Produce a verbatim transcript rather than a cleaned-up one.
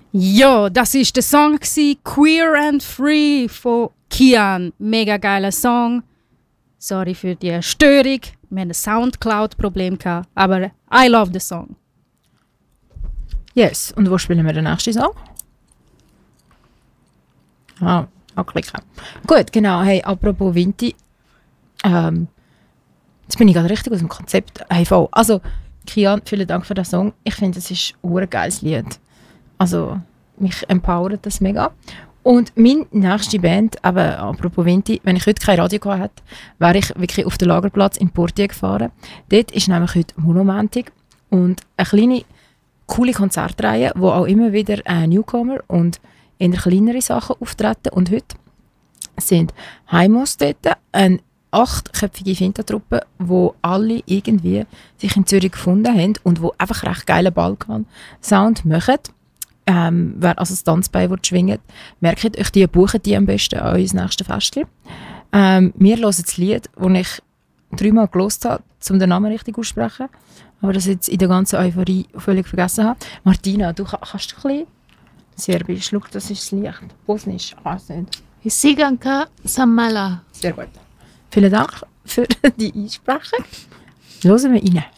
Ja, das war der Song «Queer and Free» von Kian. Mega geiler Song. Sorry für die Störung. Wir hatten ein Soundcloud-Problem, aber I love the song. Yes, und wo spielen wir den nächsten Song? Ah, anklicken. Gut, genau. Hey, apropos Vinti. Ähm, jetzt bin ich gerade richtig aus dem Konzept. Hey, voll. Also, Kian, vielen Dank für den Song. Ich finde, es ist ein geiles Lied. Also, mich empowert das mega. Und meine nächste Band, aber apropos Vinti, wenn ich heute kein Radio gehabt hätte, wäre ich wirklich auf den Lagerplatz in Portier gefahren. Dort ist nämlich heute Monomantik und eine kleine, coole Konzertreihe, wo auch immer wieder äh, Newcomer und eher kleinere Sachen auftreten. Und heute sind Heimos dort, eine achtköpfige Finta-Truppe, wo alle irgendwie sich in Zürich gefunden haben und wo einfach recht geile Balkan-Sound machen. Ähm, wer also das Tanzbein schwingt, merkt euch, die buchen die am besten an unser nächstes Festchen. Ähm, wir hören das Lied, das ich dreimal gehört habe, um den Namen richtig auszusprechen, aber das jetzt in der ganzen Euphorie völlig vergessen habe. Martina, du kann, kannst du ein bisschen Serbisch? Schau, das ist das Licht. Bosnisch. Ah, Siganka Samala. Sehr gut. Vielen Dank für die Einsprechung. Hören wir rein.